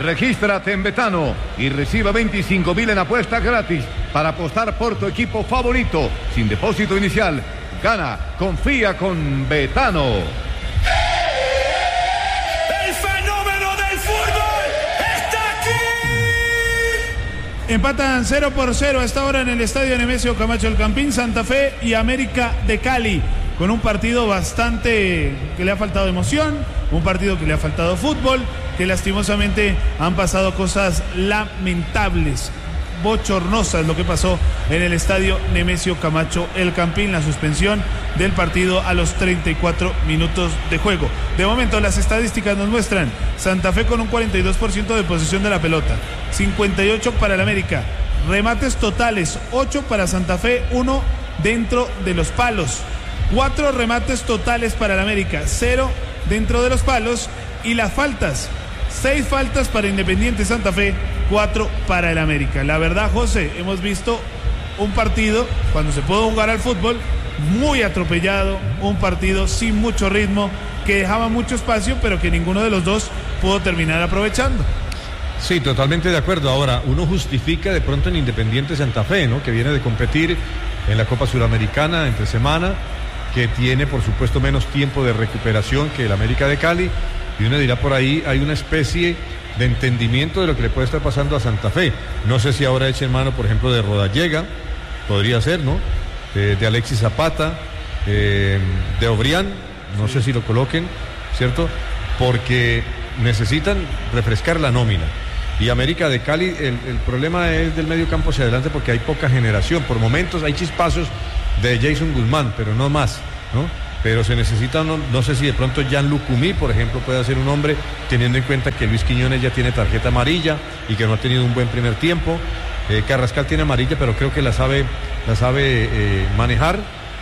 Regístrate en Betano y reciba 25.000 en apuestas gratis para apostar por tu equipo favorito. Sin depósito inicial. Gana, confía con Betano. ¡El fenómeno del fútbol está aquí! Empatan 0-0 a esta hora en el estadio Nemesio Camacho El Campín, Santa Fe y América de Cali, con un partido bastante que le ha faltado emoción, un partido que le ha faltado fútbol, que lastimosamente han pasado cosas lamentables, bochornosas lo que pasó en el estadio Nemesio Camacho El Campín, la suspensión del partido a los 34 minutos de juego. De momento las estadísticas nos muestran Santa Fe con un 42% de posesión de la pelota, 58 para el América, remates totales 8 para Santa Fe, 1 dentro de los palos, 4 remates totales para el América, 0 dentro de los palos, y las faltas, 6 faltas para Independiente Santa Fe, 4 para el América. La verdad, José, hemos visto un partido, cuando se puede jugar al fútbol, muy atropellado, un partido sin mucho ritmo, que dejaba mucho espacio, pero que ninguno de los dos pudo terminar aprovechando. Sí, totalmente de acuerdo. Ahora, uno justifica de pronto en Independiente Santa Fe, ¿no?, que viene de competir en la Copa Suramericana entre semana, que tiene, por supuesto, menos tiempo de recuperación que el América de Cali, y uno dirá por ahí, hay una especie de entendimiento de lo que le puede estar pasando a Santa Fe. No sé si ahora echen mano, por ejemplo, de Rodallega, podría ser, ¿no?, de Alexis Zapata, de Obrián, no sé si lo coloquen, ¿cierto?, porque necesitan refrescar la nómina. Y América de Cali, el problema es del medio campo hacia adelante, porque hay poca generación. Por momentos hay chispazos de Jason Guzmán, pero no más, ¿no? Pero se necesita, no sé si de pronto Jan Lucumí, por ejemplo, puede ser un hombre, teniendo en cuenta que Luis Quiñones ya tiene tarjeta amarilla y que no ha tenido un buen primer tiempo. Carrascal tiene amarilla, pero creo que la sabe manejar.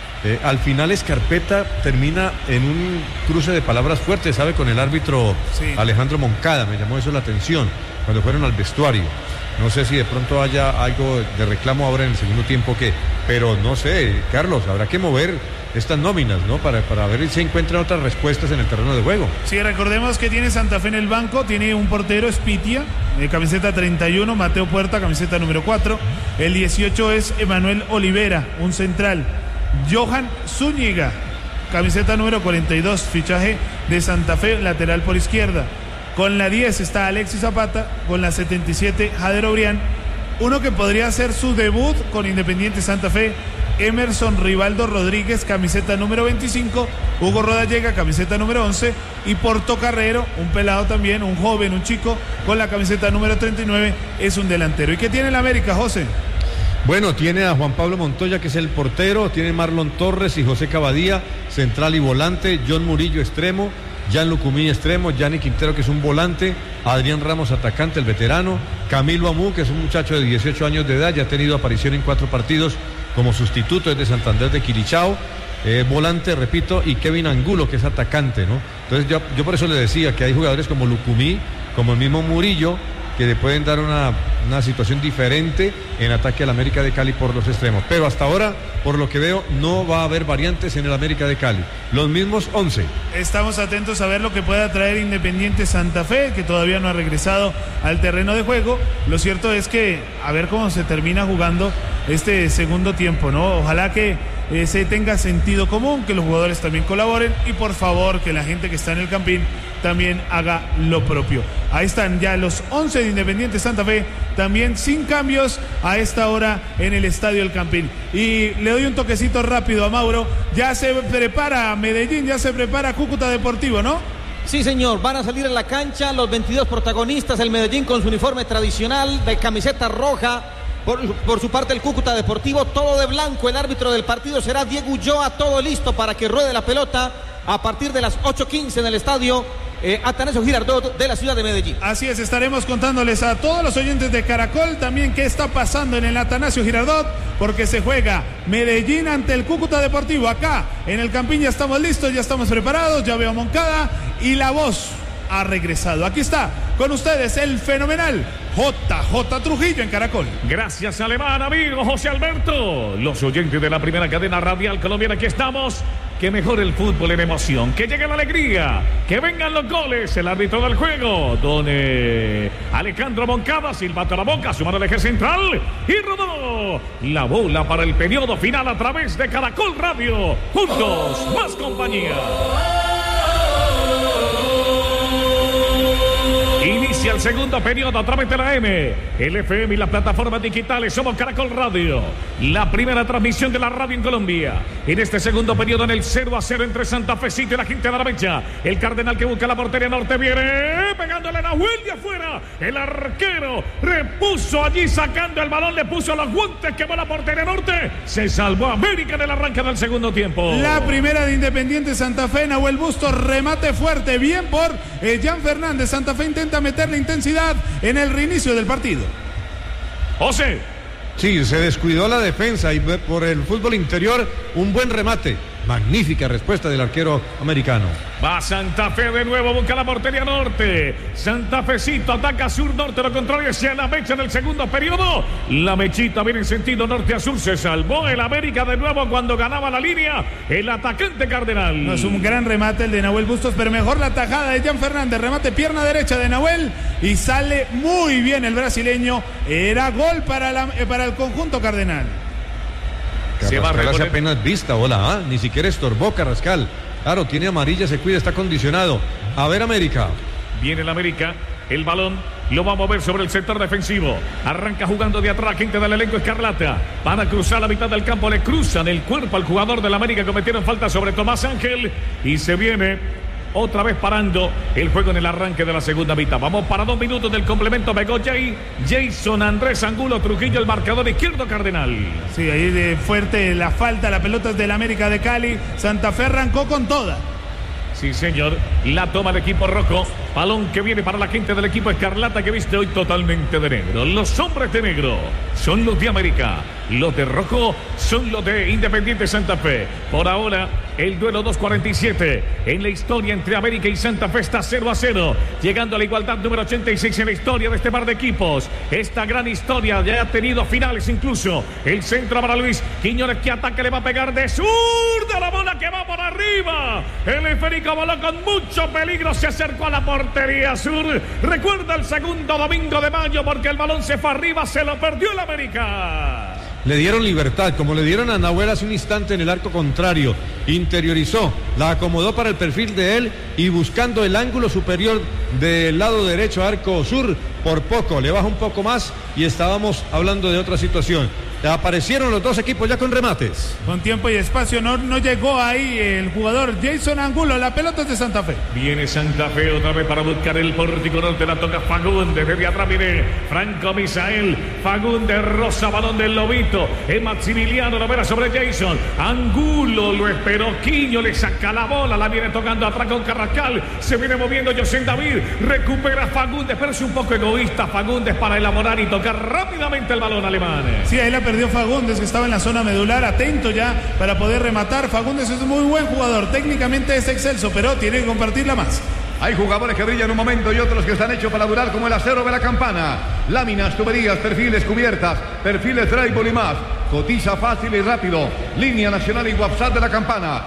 Al final Escarpeta termina en un cruce de palabras fuertes, ¿sabe?, con el árbitro, sí, Alejandro Moncada. Me llamó eso la atención cuando fueron al vestuario. No sé si de pronto haya algo de reclamo ahora en el segundo tiempo, pero no sé, Carlos, habrá que mover estas nóminas, ¿no?, para ver si se encuentran otras respuestas en el terreno de juego. Sí, recordemos que tiene Santa Fe en el banco, tiene un portero, Espitia, camiseta 31, Mateo Puerta, camiseta número 4, el 18 es Emanuel Olivera, un central, Johan Zúñiga, camiseta número 42, fichaje de Santa Fe, lateral por izquierda. Con la 10 está Alexis Zapata, con la 77 Jader Obrián, uno que podría hacer su debut con Independiente Santa Fe, Emerson Rivaldo Rodríguez, camiseta número 25, Hugo Rodallega, camiseta número 11, y Portocarrero, un pelado también, un joven, un chico, con la camiseta número 39, es un delantero. ¿Y qué tiene el América, José? Bueno, tiene a Juan Pablo Montoya, que es el portero, tiene Marlon Torres y José Cavadía, central y volante, John Murillo, extremo, Jan Lucumí, extremo, Gianni Quintero, que es un volante, Adrián Ramos, atacante, el veterano, Camilo Amú, que es un muchacho de 18 años de edad, ya ha tenido aparición en 4 partidos como sustituto, es de Santander de Quilichao, volante, repito, y Kevin Angulo, que es atacante, ¿no? Entonces yo por eso le decía que hay jugadores como Lucumí, como el mismo Murillo, que le pueden dar una situación diferente en ataque al América de Cali por los extremos. Pero hasta ahora, por lo que veo, no va a haber variantes en el América de Cali. Los mismos 11. Estamos atentos a ver lo que pueda traer Independiente Santa Fe, que todavía no ha regresado al terreno de juego. Lo cierto es que a ver cómo se termina jugando este segundo tiempo, ¿no? Ojalá que se tenga sentido común, que los jugadores también colaboren y por favor que la gente que está en el Campín también haga lo propio. Ahí están ya los 11 de Independiente Santa Fe, también sin cambios a esta hora en el Estadio El Campín. Y le doy un toquecito rápido a Mauro, ya se prepara Medellín, ya se prepara Cúcuta Deportivo, ¿no? Sí, señor, van a salir en la cancha los 22 protagonistas, el Medellín con su uniforme tradicional de camiseta roja. Por su parte el Cúcuta Deportivo, todo de blanco. El árbitro del partido será Diego Ulloa, todo listo para que ruede la pelota a partir de las 8:15 en el estadio Atanasio Girardot de la ciudad de Medellín. Así es, estaremos contándoles a todos los oyentes de Caracol también qué está pasando en el Atanasio Girardot, porque se juega Medellín ante el Cúcuta Deportivo. Acá en el Campín ya estamos listos, ya estamos preparados, ya veo a Moncada y la voz ha regresado. Aquí está con ustedes el fenomenal JJ Trujillo en Caracol. Gracias, Alemán, amigo José Alberto. Los oyentes de la primera cadena radial colombiana, aquí estamos que mejore el fútbol en emoción, que llegue la alegría, que vengan los goles. El árbitro del juego, don Alejandro Moncada, silbato a la boca, su mano al eje central y rodó la bola para el periodo final a través de Caracol Radio. Juntos, más compañía. Inicia el segundo periodo a través de la M, el FM y las plataformas digitales. Somos Caracol Radio, la primera transmisión de la radio en Colombia. En este segundo periodo, en el 0-0 entre Santa Fecito y la gente de la Mecha. El Cardenal que busca la portería norte viene pegándole a Nahuel de afuera. El arquero repuso allí sacando el balón, le puso los guantes, quemó la portería norte. Se salvó América en el arranque del segundo tiempo. La primera de Independiente Santa Fe, Nahuel Bustos, remate fuerte, bien por Jan Fernández. Santa Fe intenta meter la intensidad en el reinicio del partido. José. Sí, se descuidó la defensa y por el fútbol interior un buen remate. Magnífica respuesta del arquero americano. Va Santa Fe de nuevo, busca la portería norte. Santa Fecito ataca sur-norte, lo contrario hacia la Mecha en el segundo periodo. La Mechita viene en sentido norte a sur. Se salvó el América de nuevo cuando ganaba la línea el atacante Cardenal. No es un gran remate el de Nahuel Bustos, pero mejor la tajada de Jan Fernández. Remate pierna derecha de Nahuel y sale muy bien el brasileño. Era gol para el conjunto Cardenal. Carrascal hace apenas vista, hola, ni siquiera estorbó Carrascal. Claro, tiene amarilla, se cuida, está condicionado. A ver, América. Viene el América, el balón lo va a mover sobre el sector defensivo. Arranca jugando de atrás, gente del elenco escarlata. Van a cruzar la mitad del campo, le cruzan el cuerpo al jugador del América. Cometieron falta sobre Tomás Ángel y se viene otra vez parando el juego en el arranque de la segunda mitad. Vamos para 2 minutos del complemento. Begoya y Jason Andrés Angulo Trujillo, el marcador izquierdo Cardenal. Sí, ahí de fuerte la falta, la pelota es del América de Cali. Santa Fe arrancó con toda. Sí, señor. La toma el equipo rojo. Balón que viene para la gente del equipo escarlata que viste hoy totalmente de negro. Los hombres de negro son los de América. Los de rojo son los de Independiente Santa Fe. Por ahora, el duelo 2:47 en la historia entre América y Santa Fe está 0-0. Llegando a la igualdad número 86 en la historia de este par de equipos. Esta gran historia ya ha tenido finales incluso. El centro para Luis Quiñones que ataque, le va a pegar de sur de la bola que va por arriba. El esférico voló con mucho peligro, se acercó a la portería sur. Recuerda el segundo domingo de mayo porque el balón se fue arriba, se lo perdió el América. Le dieron libertad, como le dieron a Nahuel hace un instante en el arco contrario. Interiorizó, la acomodó para el perfil de él y buscando el ángulo superior del lado derecho, arco sur, por poco, le baja un poco más y estábamos hablando de otra situación. Aparecieron los dos equipos ya con remates. Con tiempo y espacio, no llegó ahí el jugador Jason Angulo. La pelota es de Santa Fe. Viene Santa Fe otra vez para buscar el pórtico norte. La toca Fagundes. Desde atrás viene Franco Misael. Fagundes rosa, balón del Lobito. Es Maximiliano, lo verá sobre Jason. Angulo lo esperó. Quiño le saca la bola. La viene tocando atrás con Carrascal. Se viene moviendo José David. Recupera Fagundes, pero es un poco egoísta Fagundes para elaborar y tocar rápidamente el balón alemán. Sí, ahí la perdió Fagundes, que estaba en la zona medular, atento ya para poder rematar. Fagundes es un muy buen jugador, técnicamente es excelso, pero tiene que compartirla más. Hay jugadores que brillan un momento y otros que están hechos para durar, como el acero de la campana. Láminas, tuberías, perfiles, cubiertas, perfiles drywall y más. Cotiza fácil y rápido. Línea nacional y WhatsApp de la campana.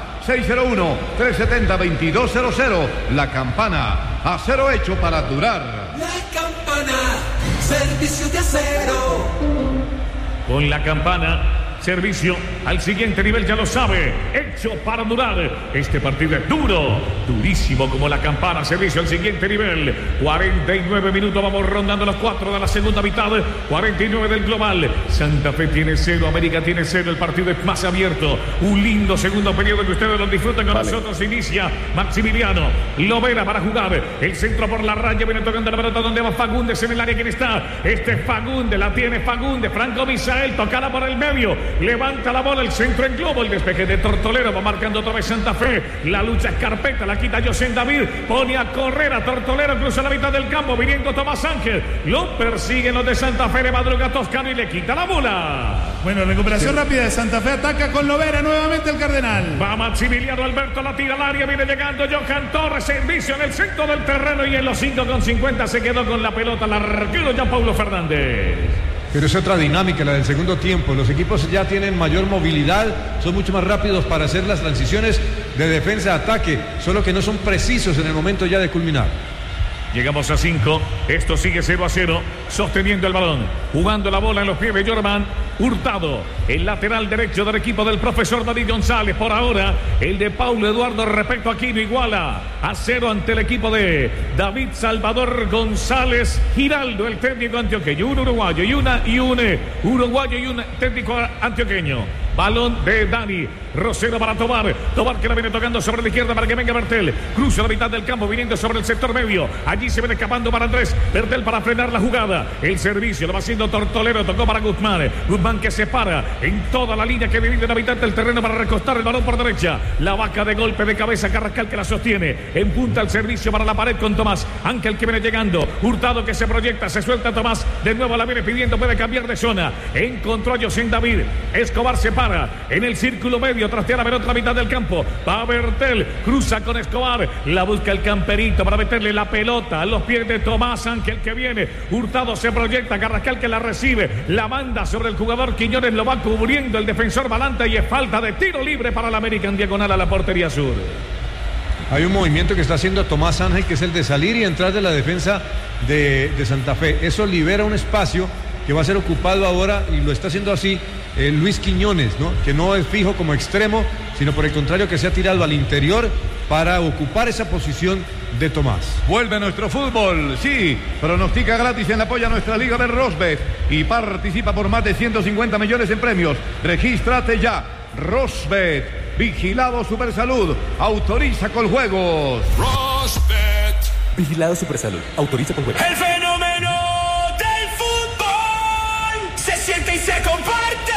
601-370-2200. La campana. Acero hecho para durar. La campana. Servicio de acero. Con la campana, servicio al siguiente nivel, ya lo sabe, hecho para durar. Este partido es duro, durísimo como la campana, servicio al siguiente nivel. 49 minutos, vamos rondando los 4 de la segunda mitad, 49 del global. Santa Fe tiene 0, América tiene 0, el partido es más abierto. Un lindo segundo periodo que ustedes lo disfrutan con nosotros. Inicia Maximiliano, Lovera para jugar, el centro por la raya, viene tocando la pelota donde va Fagundes en el área. ¿Quién está? Este es Fagundes, la tiene Fagundes, Franco Misael, tocada por el medio. Levanta la bola, el centro en globo, el despeje de Tortolero, va marcando otra vez Santa Fe. La lucha es carpeta, la quita José David, pone a correr a Tortolero, cruza la mitad del campo, viniendo Tomás Ángel. Lo persiguen los de Santa Fe, de madruga Toscano y le quita la bola. Bueno, recuperación rápida de Santa Fe, ataca con Lovera nuevamente el Cardenal. Va Maximiliano Alberto, la tira al área, viene llegando Johan Torres, servicio en el centro del terreno y en los 5:50 se quedó con la pelota el arquero Jean Paulo Fernández. Pero es otra dinámica la del segundo tiempo. Los equipos ya tienen mayor movilidad, son mucho más rápidos para hacer las transiciones de defensa-ataque, solo que no son precisos en el momento ya de culminar. Llegamos a 5, esto sigue 0-0, sosteniendo el balón, jugando la bola en los pies de Jorman Hurtado, el lateral derecho del equipo del profesor David González. Por ahora, el de Paulo Eduardo respecto a Aquino iguala a 0 ante el equipo de David Salvador González Giraldo, el técnico antioqueño. Un uruguayo y un técnico antioqueño. Balón de Dani Rosero para Tobar que la viene tocando sobre la izquierda para que venga Bertel. Cruza la mitad del campo viniendo sobre el sector medio. Allí se viene escapando para Andrés Bertel para frenar la jugada. El servicio lo va haciendo Tortolero. Tocó para Guzmán que se para en toda la línea que divide la mitad del terreno para recostar el balón por derecha. La vaca de golpe de cabeza. Carrascal que la sostiene. En punta el servicio para la pared con Tomás Ángel que viene llegando. Hurtado que se proyecta. Se suelta Tomás. De nuevo la viene pidiendo. Puede cambiar de zona. Encontró a José David. Escobar se para en el círculo medio, trastea la pelota a la mitad del campo, va Bertel, cruza con Escobar, la busca el camperito para meterle la pelota a los pies de Tomás Ángel que viene, Hurtado se proyecta, Carrascal que la recibe, la manda sobre el jugador Quiñones, lo va cubriendo el defensor Balanta y es falta de tiro libre para la América en diagonal a la portería sur. Hay un movimiento que está haciendo Tomás Ángel que es el de salir y entrar de la defensa de Santa Fe, eso libera un espacio que va a ser ocupado ahora y lo está haciendo así Luis Quiñones, ¿no? Que no es fijo como extremo, sino por el contrario que se ha tirado al interior para ocupar esa posición de Tomás. Vuelve nuestro fútbol, sí, pronostica gratis en apoyo a nuestra Liga de Rosbet y participa por más de 150 millones en premios. Regístrate ya, Rosbet, vigilado Supersalud, autoriza con juegos. Rosbet, vigilado Supersalud, autoriza con juegos. El fenómeno del fútbol se siente y se comparte.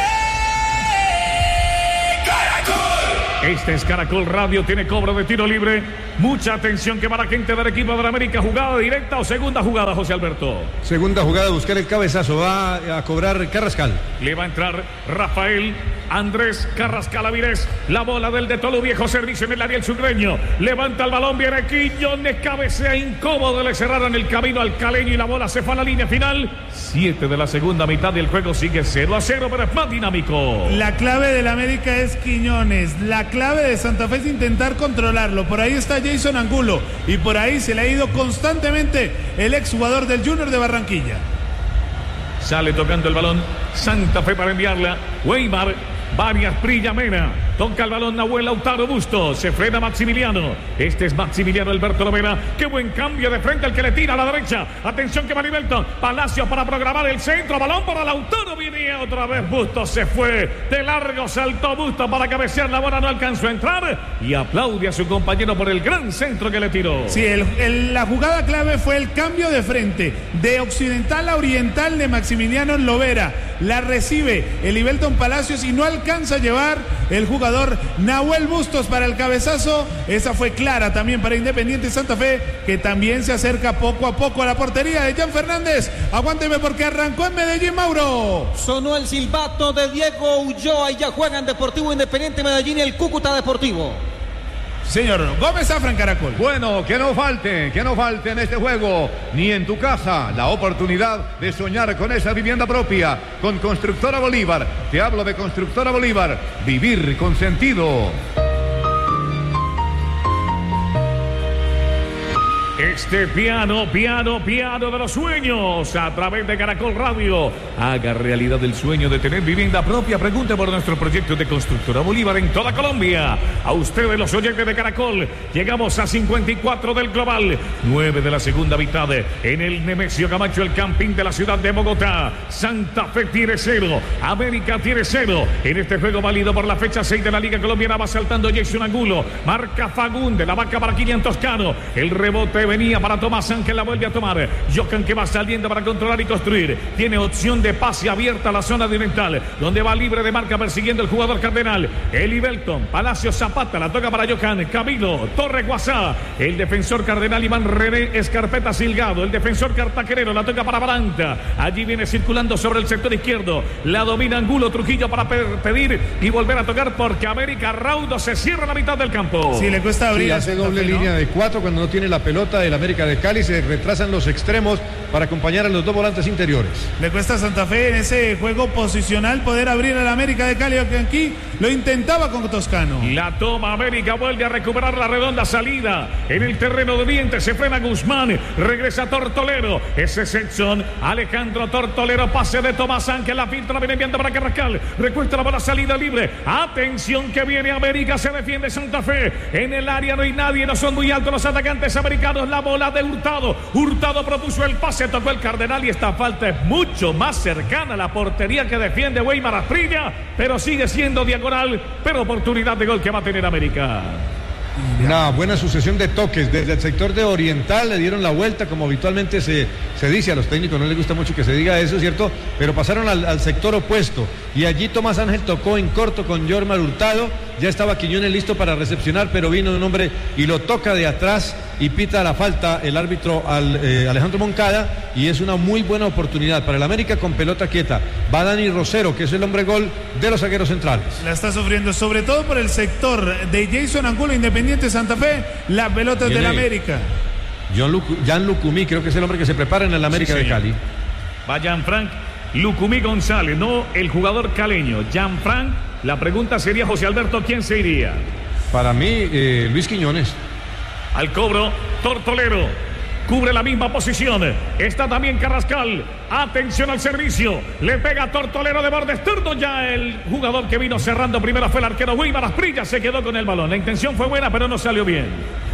Este es Caracol Radio, tiene cobro de tiro libre. Mucha atención que va la gente del equipo de la América. ¿Jugada directa o segunda jugada, José Alberto? Segunda jugada, buscar el cabezazo. Va a cobrar Carrascal. Le va a entrar Rafael Andrés Carrascal Avilés. La bola del de Tolo, viejo servicio en el área el sudreño. Levanta el balón, viene Quiñones, cabecea incómodo. Le cerraron el camino al caleño y la bola se fue a la línea final. 7 de la segunda mitad del juego, sigue 0-0, pero es más dinámico. La clave del América es Quiñones. La clave de Santa Fe es intentar controlarlo. Por ahí está Jason Angulo y por ahí se le ha ido constantemente el exjugador del Junior de Barranquilla. Sale tocando el balón Santa Fe para enviarla. Weimar, Varias Prilla Mena. Toca el balón Nahuel Lautaro Bustos. Se frena Maximiliano. Este es Maximiliano Alberto Lovera. Qué buen cambio de frente el que le tira a la derecha. Atención que va Nivelton. Palacios para programar el centro. Balón para Lautaro. Viene otra vez Bustos. Se fue de largo. Saltó Bustos para cabecear. La bola no alcanzó a entrar. Y aplaude a su compañero por el gran centro que le tiró. Sí, la jugada clave fue el cambio de frente. De occidental a oriental de Maximiliano Lovera. La recibe el Nivelton Palacios y no alcanza a llevar el jugador Nahuel Bustos para el cabezazo. Esa fue clara también para Independiente Santa Fe, que también se acerca poco a poco a la portería de Jan Fernández. Aguánteme porque arrancó en Medellín, Mauro. Sonó el silbato de Diego Ulloa y ya juegan Deportivo Independiente Medellín y el Cúcuta Deportivo. Señor Gómez Zafra, Caracol. Bueno, que no falte en este juego, ni en tu casa, la oportunidad de soñar con esa vivienda propia, con Constructora Bolívar. Te hablo de Constructora Bolívar, vivir con sentido. Este piano de los sueños a través de Caracol Radio. Haga realidad el sueño de tener vivienda propia. Pregunte por nuestro proyecto de Constructora Bolívar en toda Colombia. A ustedes los oyentes de Caracol, llegamos a 54 del global, 9 de la segunda mitad en el Nemesio Camacho, el campín de la ciudad de Bogotá. Santa Fe tiene 0, América tiene 0. En este juego válido por la fecha 6 de la Liga Colombiana va saltando Jason Angulo. Marca Fagún de la vaca para Kilian Toscano. El rebote venía para Tomás Ángel, la vuelve a tomar. Johan que va saliendo para controlar y construir. Tiene opción de pase abierta a la zona de oriental, donde va libre de marca persiguiendo el jugador Cardenal. Eli Belton, Palacio Zapata, la toca para Johan. Camilo, Torre Guasá. El defensor Cardenal Iván René Escarpeta Silgado. El defensor cartaquerero la toca para Baranta. Allí viene circulando sobre el sector izquierdo. La domina Angulo Trujillo para pedir y volver a tocar porque América Raudo se cierra la mitad del campo. Sí, le cuesta abrir. Sí, hace doble línea de 4 cuando no tiene la pelota. falta del América de Cali, se retrasan los extremos para acompañar a los dos volantes interiores. Le cuesta a Santa Fe en ese juego posicional poder abrir al América de Cali, que aquí lo intentaba con Toscano. La toma América, vuelve a recuperar la redonda salida en el terreno de Dientes, se frena Guzmán, regresa Tortolero, ese sección Alejandro Tortolero, pase de Tomás Ángel, la filtra, viene enviando para Carrascal, recuesta la bola, salida libre, atención que viene América, se defiende Santa Fe, en el área no hay nadie, no son muy altos los atacantes americanos, la bola de Hurtado propuso el pase, tocó el Cardenal y esta falta es mucho más cercana a la portería que defiende Weimar Asprilla, pero sigue siendo diagonal, pero oportunidad de gol que va a tener América. Una buena sucesión de toques desde el sector de Oriental, le dieron la vuelta como habitualmente se dice, a los técnicos no les gusta mucho que se diga eso, ¿cierto? Pero pasaron al sector opuesto y allí Tomás Ángel tocó en corto con Yormar Hurtado, ya estaba Quiñones listo para recepcionar, pero vino un hombre y lo toca de atrás y pita la falta el árbitro Alejandro Moncada, y es una muy buena oportunidad para el América con pelota quieta. Va Dani Rosero, que es el hombre gol de los zagueros centrales. La está sufriendo, sobre todo por el sector de Jason Angulo, Independiente Santa Fe, la pelota del América. Jan Lucumí, creo que es el hombre que se prepara en el América de Cali. Va Jean-Franc Lucumí González, no el jugador caleño. Jean-Franc, la pregunta sería, José Alberto, ¿quién se iría? Para mí, Luis Quiñones. Al cobro, Tortolero. Cubre la misma posición. Está también Carrascal. Atención al servicio. Le pega Tortolero de borde externo. Ya el jugador que vino cerrando primero fue el arquero Weimar Asprilla. Se quedó con el balón. La intención fue buena, pero no salió bien.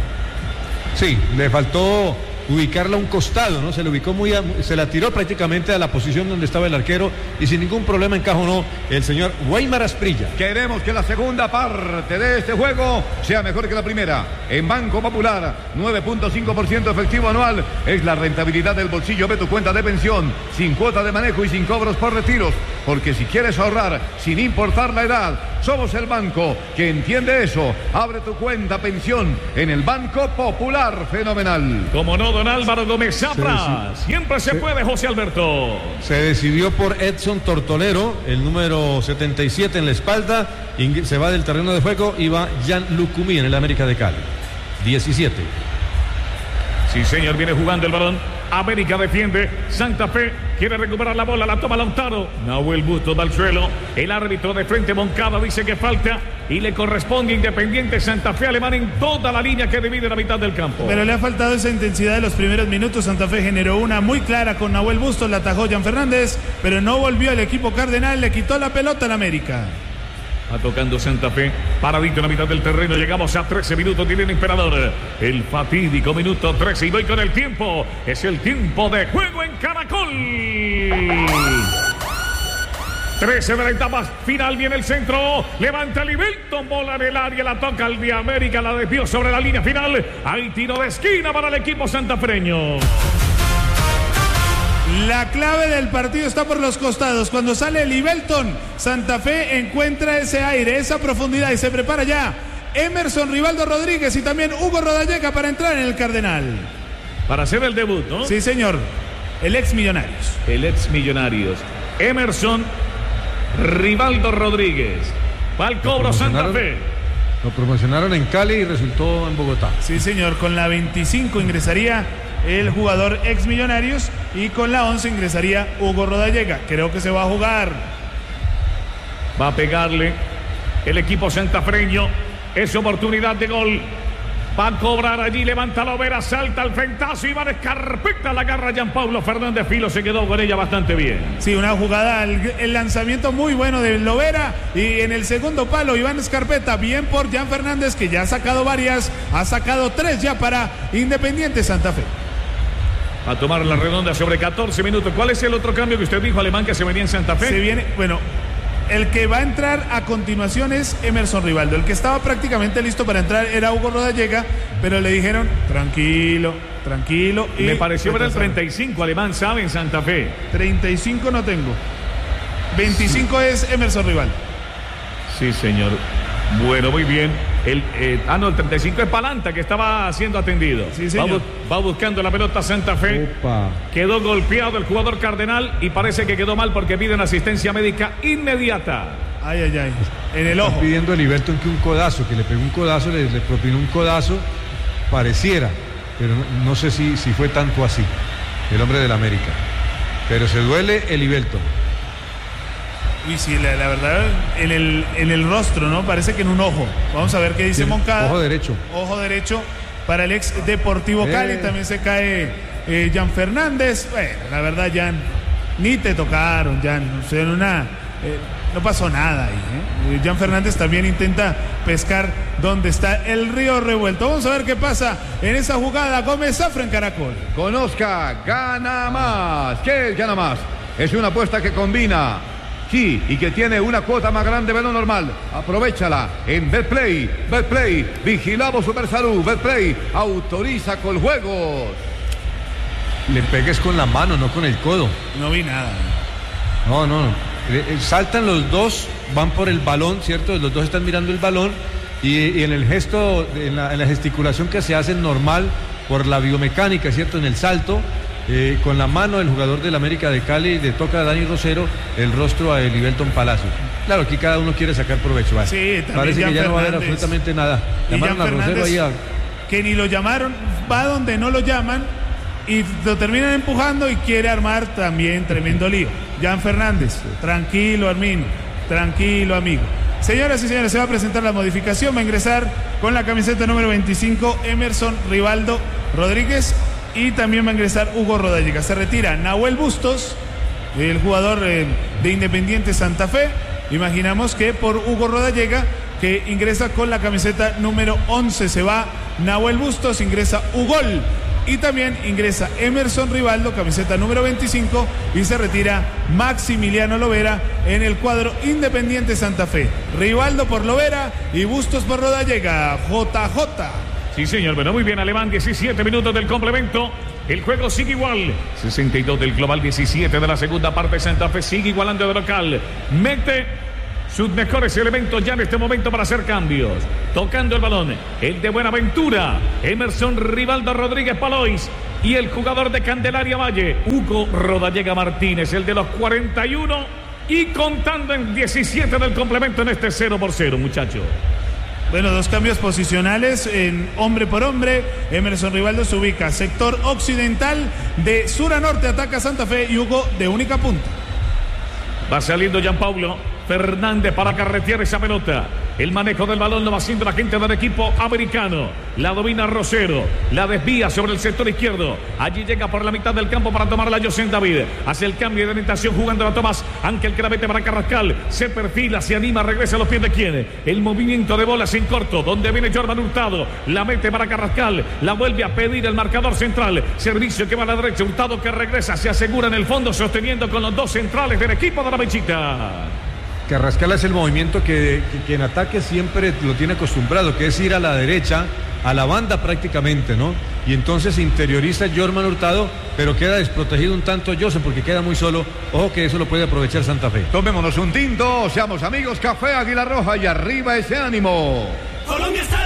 Sí, le faltó ubicarla a un costado, ¿no? Se le ubicó se la tiró prácticamente a la posición donde estaba el arquero y sin ningún problema encajonó el señor Weimar Asprilla. Queremos que la segunda parte de este juego sea mejor que la primera. En Banco Popular, 9.5% efectivo anual es la rentabilidad del bolsillo de tu cuenta de pensión, sin cuota de manejo y sin cobros por retiros. Porque si quieres ahorrar sin importar la edad, somos el banco que entiende eso. Abre tu cuenta pensión en el Banco Popular. Fenomenal. Como no, don Álvaro Gómez Zafra. Siempre se puede, José Alberto. Se decidió por Edson Tortolero, el número 77 en la espalda. Se va del terreno de juego y va Jan Lucumí en el América de Cali. 17. Sí, señor, viene jugando el balón. América defiende. Santa Fe quiere recuperar la bola. La toma Lautaro. Nahuel Bustos va al suelo. El árbitro de frente, Moncada, dice que falta y le corresponde Independiente Santa Fe Alemán en toda la línea que divide la mitad del campo. Pero le ha faltado esa intensidad de los primeros minutos. Santa Fe generó una muy clara con Nahuel Bustos. La atajó Jan Fernández, pero no volvió el equipo cardenal. Le quitó la pelota al América. Va tocando Santa Fe, paradito en la mitad del terreno. Llegamos a 13 minutos, tiene el Emperador. El fatídico minuto 13 y voy con el tiempo. Es el tiempo de juego en Caracol. 13 de la etapa final, viene el centro. Levanta Livelton, bola en el área, la toca el de América, la desvió sobre la línea final. Hay tiro de esquina para el equipo santafreño. La clave del partido está por los costados. Cuando sale Livelton, Santa Fe encuentra ese aire, esa profundidad y se prepara ya Emerson Rivaldo Rodríguez y también Hugo Rodallega para entrar en el Cardenal. Para hacer el debut, ¿no? Sí, señor. El ex Millonarios. El ex Millonarios. Emerson Rivaldo Rodríguez. Va al cobro Santa Fe. Lo promocionaron en Cali y resultó en Bogotá. Sí, señor. Con la 25 ingresaría el jugador ex Millonarios y con la 11 ingresaría Hugo Rodallega. Creo que se va a jugar. Va a pegarle el equipo santafreño. Es oportunidad de gol. Va a cobrar allí, levanta la Lovera, salta al frentazo y va a escarpeta, la agarra Gianpaulo Fernández Filo, se quedó con ella bastante bien. Sí, una jugada, el lanzamiento muy bueno de Lovera y en el segundo palo Iván Escarpeta, bien por Jan Fernández que ya ha sacado varias, ha sacado 3 ya para Independiente Santa Fe. Va a tomar la redonda sobre 14 minutos. ¿Cuál es el otro cambio que usted dijo, Alemán, que se venía en Santa Fe? Se viene, bueno, el que va a entrar a continuación es Emerson Rivaldo. El que estaba prácticamente listo para entrar era Hugo Rodallega, pero le dijeron, tranquilo. Y me pareció ver el 35, Alemán, ¿sabe? En Santa Fe. 35 no tengo. 25 sí. Es Emerson Rivaldo. Sí, señor. Bueno, muy bien. El 35 es Palanta, que estaba siendo atendido. Sí, señor. Va buscando la pelota Santa Fe. Opa. Quedó golpeado el jugador Cardenal y parece que quedó mal porque piden asistencia médica inmediata. Ay. En el ojo. Está pidiendo a Livelton que un codazo, que le pegó un codazo, le propinó un codazo. Pareciera. pero no sé si fue tanto así, el hombre del América. Pero se duele el Ibelton. Uy, sí, la verdad, en el rostro, ¿no? Parece que en un ojo. Vamos a ver qué dice Moncada. Ojo derecho. Ojo derecho para el ex Deportivo Cali. También se cae Jan Fernández. Bueno, la verdad, Jan, ni te tocaron, Jan. O sea, no pasó nada ahí, ¿eh? Jan Fernández también intenta pescar donde está el río revuelto. Vamos a ver qué pasa en esa jugada. Gómez Zafra en Caracol. Conozca, gana más. ¿Qué es gana más? Es una apuesta que combina, sí, y que tiene una cuota más grande de lo normal. Aprovéchala en Betplay. Betplay, vigilamos Supersalud. Betplay, autoriza con juegos. Le pegues con la mano, no con el codo. No vi nada. No. Saltan los dos, van por el balón, ¿cierto? Los dos están mirando el balón y en el gesto, en la gesticulación que se hace normal por la biomecánica, ¿cierto? En el salto, con la mano el jugador del América de Cali le toca a Dani Rosero el rostro a Ibelton Palacios. Claro, aquí cada uno quiere sacar provecho. ¿Vale? Sí, parece Jan que ya Fernández. No va a haber absolutamente nada. Llamaron a Rosero ahí que ni lo llamaron, va donde no lo llaman y lo terminan empujando y quiere armar también tremendo lío. Jan Fernández, tranquilo, Armin, tranquilo, amigo. Señoras y señores, se va a presentar la modificación. Va a ingresar con la camiseta número 25 Emerson Rivaldo Rodríguez y también va a ingresar Hugo Rodallega. Se retira Nahuel Bustos, el jugador de Independiente Santa Fe. Imaginamos que por Hugo Rodallega, que ingresa con la camiseta número 11, se va Nahuel Bustos, ingresa Ugol. Y también ingresa Emerson Rivaldo, camiseta número 25, y se retira Maximiliano Lovera en el cuadro Independiente Santa Fe. Rivaldo por Lovera y Bustos por Rodallega. JJ. Sí, señor, pero muy bien, Alemán, 17 minutos del complemento. El juego sigue igual. 62 del global, 17 de la segunda parte. Santa Fe sigue igualando de local. Mete sus mejores elementos ya en este momento para hacer cambios. Tocando el balón, el de Buenaventura, Emerson Rivaldo Rodríguez Palois. Y el jugador de Candelaria Valle, Hugo Rodallega Martínez, el de los 41. Y contando en 17 del complemento en este 0-0, muchachos. Bueno, dos cambios posicionales en hombre por hombre. Emerson Rivaldo se ubica sector occidental, de sur a norte ataca Santa Fe y Hugo de única punta. Va saliendo Gianpaulo Fernández para carretear esa pelota. El manejo del balón lo va haciendo la gente del equipo americano. La domina Rosero. La desvía sobre el sector izquierdo. Allí llega por la mitad del campo para tomarla José David. Hace el cambio de orientación jugando a Tomás. Ángel que la mete para Carrascal. Se perfila, se anima, regresa a los pies de quién. El movimiento de bolas en corto. Donde viene Jordan Hurtado. La mete para Carrascal. La vuelve a pedir el marcador central. Servicio que va a la derecha. Hurtado que regresa. Se asegura en el fondo sosteniendo con los dos centrales del equipo de la Mechita. Carrascal es el movimiento que en ataque siempre lo tiene acostumbrado, que es ir a la derecha, a la banda prácticamente, ¿no? Y entonces interioriza Jorman Hurtado, pero queda desprotegido un tanto Joseph porque queda muy solo. Ojo que eso lo puede aprovechar Santa Fe. Tomémonos un tinto, seamos amigos, Café Águila Roja y arriba ese ánimo. Colombia está